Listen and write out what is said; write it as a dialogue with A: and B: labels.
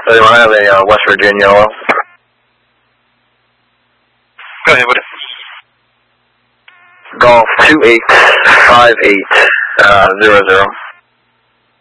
A: So you want to have a West Virginia oil?
B: Go ahead with it.
A: Golf 285800.